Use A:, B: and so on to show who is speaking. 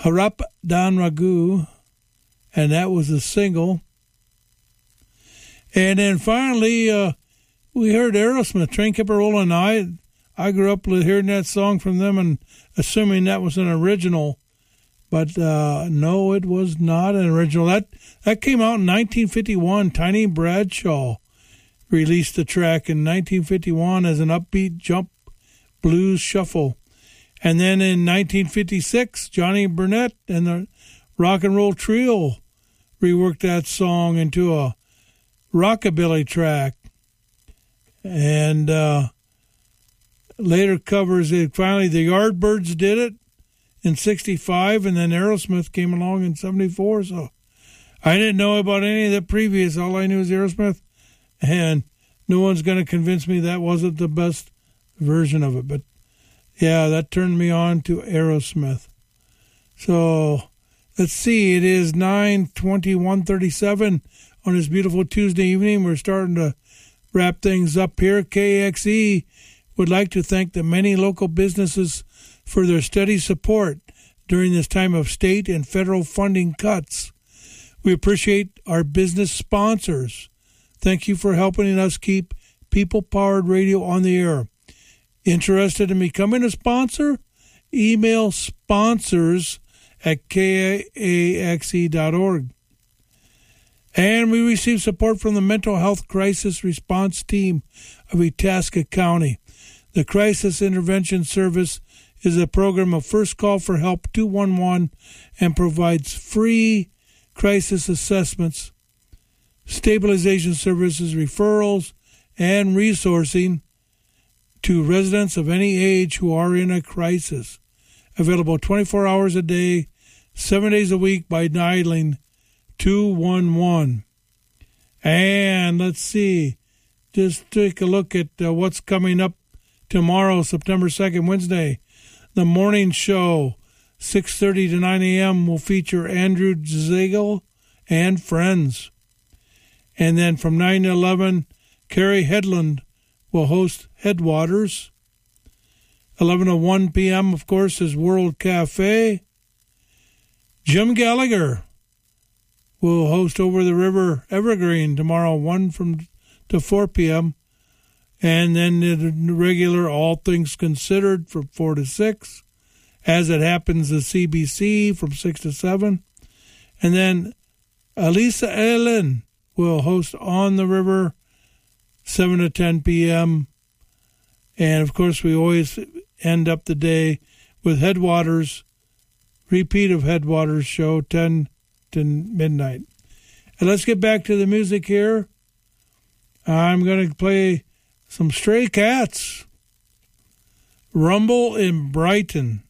A: Harap Dan Ragu, and that was a single. And then finally, we heard Aerosmith, Train Kept A-Rollin'. I grew up hearing that song from them and assuming that was an original. But no, it was not an original. That came out in 1951. Tiny Bradshaw released the track in 1951 as an upbeat jump blues shuffle. And then in 1956, Johnny Burnett and the Rock and Roll Trio reworked that song into a rockabilly track. And later covers it. Finally, the Yardbirds did it in 65, and then Aerosmith came along in 74. So I didn't know about any of the previous. All I knew was Aerosmith, and no one's going to convince me that wasn't the best version of it. But yeah, that turned me on to Aerosmith. So let's see, it is 9:21:37 on this beautiful Tuesday evening. We're starting to wrap things up here. KXE would like to thank the many local businesses for their steady support during this time of state and federal funding cuts. We appreciate our business sponsors. Thank you for helping us keep people-powered radio on the air. Interested in becoming a sponsor? Email sponsors@kaxe.org. And we receive support from the Mental Health Crisis Response Team of Itasca County. The Crisis Intervention Service is a program of First Call for Help 211 and provides free crisis assessments, stabilization services, referrals, and resourcing to residents of any age who are in a crisis. Available 24 hours a day, 7 days a week by dialing 211. And let's see, just take a look at what's coming up tomorrow, September 2nd, Wednesday. The morning show, 6:30 to 9 a.m., will feature Andrew Zagel and friends. And then from 9 to 11, Carrie Headland will host Headwaters. 11 to 1 p.m., of course, is World Cafe. Jim Gallagher will host Over the River Evergreen tomorrow, 1 to 4 p.m. And then the regular All Things Considered from 4 to 6. As It Happens, the CBC from 6 to 7. And then Elisa Ellen will host On the River, 7 to 10 p.m. And, of course, we always end up the day with Headwaters, repeat of Headwaters show, 10 to midnight. And let's get back to the music here. I'm going to play some Stray Cats, Rumble in Brighton.